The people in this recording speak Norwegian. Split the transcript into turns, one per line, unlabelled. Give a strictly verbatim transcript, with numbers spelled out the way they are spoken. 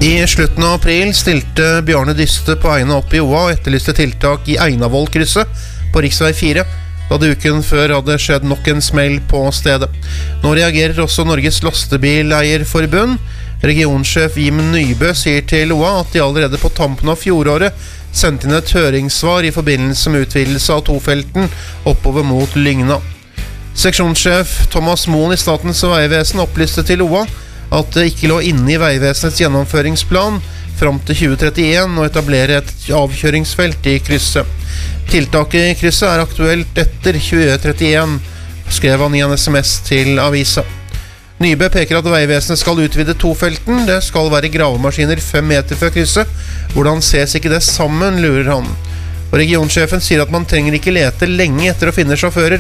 I slutten av april stilte Bjarne Dyste på Eina opp i Oa og etterlyste tiltak i Einavollkrysset på riksvei fire, da det uken før hadde skjedd nok en smell på stedet. Nå reagerer også Norges Lastebileierforbund. Regionsjef Jim Nybø sier til Oa at de allerede på tampen av fjoråret sendte inn et høringssvar i forbindelse med utvidelse av tofelten oppover mot Lygna. Seksjonssjef Thomas Moen i Statens vegvesen opplyste til Oa at det ikke lå inne i Vegvesenets gjennomføringsplan fram til tjue trettien å etablere et avkjøringsfelt i krysset. Tiltaket i krysset er aktuelt etter tjue trettien, skrev han i en sms til avisa. Nybø peker at Vegvesenet skal utvide tofelten. Det skal være gravemaskiner fem meter fra krysset. Hvordan ses ikke det sammen, lurer han. Og regionsjefen sier at man trenger ikke lete lenge etter å finne sjåfører